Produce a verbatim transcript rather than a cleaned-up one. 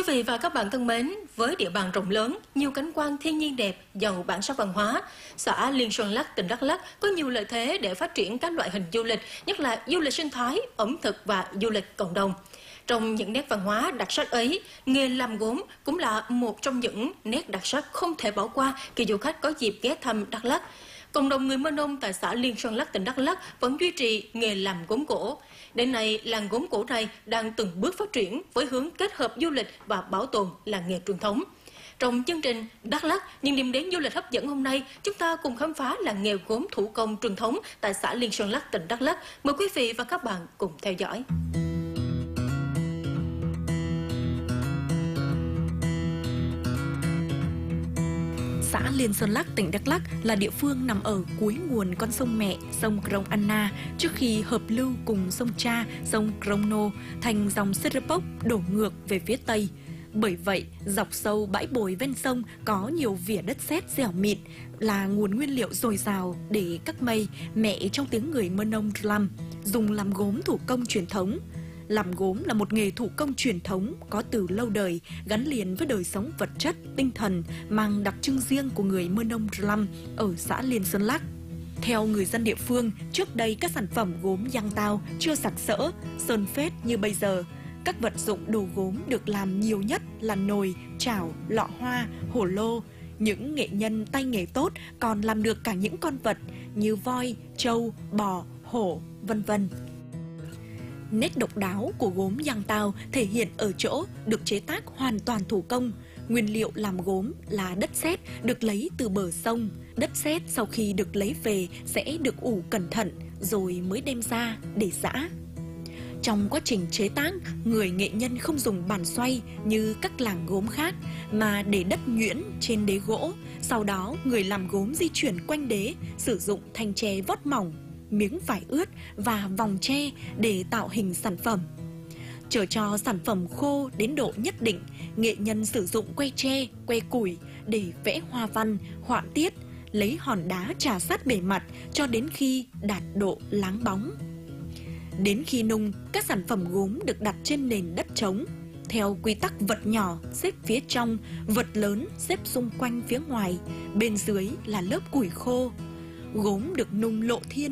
Quý vị và các bạn thân mến, với địa bàn rộng lớn, nhiều cảnh quan thiên nhiên đẹp, giàu bản sắc văn hóa, xã Liên Xuân Lắc, tỉnh Đắk Lắk có nhiều lợi thế để phát triển các loại hình du lịch, nhất là du lịch sinh thái, ẩm thực và du lịch cộng đồng. Trong những nét văn hóa đặc sắc ấy, nghề làm gốm cũng là một trong những nét đặc sắc không thể bỏ qua khi du khách có dịp ghé thăm Đắk Lắk. Cộng đồng người Mơ Nông tại xã Liên Xuân Lắc, tỉnh Đắk Lắk vẫn duy trì nghề làm gốm cổ. Đến nay, làng gốm cổ này đang từng bước phát triển với hướng kết hợp du lịch và bảo tồn làng nghề truyền thống. Trong chương trình Đắk Lắk, những điểm đến du lịch hấp dẫn hôm nay, chúng ta cùng khám phá làng nghề gốm thủ công truyền thống tại xã Liên Xuân Lắc, tỉnh Đắk Lắk. Mời quý vị và các bạn cùng theo dõi. Xã Liên Xuân Lắc, tỉnh Đắk Lắk là địa phương nằm ở cuối nguồn con sông mẹ, sông Krông Anna, trước khi hợp lưu cùng sông Cha, sông Krông Nô thành dòng Serepok đổ ngược về phía tây. Bởi vậy, dọc sâu bãi bồi ven sông có nhiều vỉa đất sét dẻo mịn, là nguồn nguyên liệu dồi dào để các mây, mẹ trong tiếng người Mơ Nông Lam, dùng làm gốm thủ công truyền thống. Làm gốm là một nghề thủ công truyền thống có từ lâu đời, gắn liền với đời sống vật chất, tinh thần, mang đặc trưng riêng của người Mơ Nông Lam ở xã Liên Xuân Lắc. Theo người dân địa phương, trước đây các sản phẩm gốm giang tao chưa sặc sỡ, sơn phết như bây giờ. Các vật dụng đồ gốm được làm nhiều nhất là nồi, chảo, lọ hoa, hổ lô. Những nghệ nhân tay nghề tốt còn làm được cả những con vật như voi, trâu, bò, hổ, vân vân. Nét độc đáo của gốm giang tao thể hiện ở chỗ được chế tác hoàn toàn thủ công. Nguyên liệu làm gốm là đất sét được lấy từ bờ sông. Đất sét sau khi được lấy về sẽ được ủ cẩn thận rồi mới đem ra để giã. Trong quá trình chế tác, người nghệ nhân không dùng bàn xoay như các làng gốm khác mà để đất nhuyễn trên đế gỗ. Sau đó người làm gốm di chuyển quanh đế, sử dụng thanh tre vót mỏng, miếng vải ướt và vòng tre để tạo hình sản phẩm. Chờ cho sản phẩm khô đến độ nhất định, nghệ nhân sử dụng que tre, que củi để vẽ hoa văn, họa tiết, lấy hòn đá chà sát bề mặt cho đến khi đạt độ láng bóng. Đến khi nung, các sản phẩm gốm được đặt trên nền đất trống. Theo quy tắc vật nhỏ xếp phía trong, vật lớn xếp xung quanh phía ngoài, bên dưới là lớp củi khô. Gốm được nung lộ thiên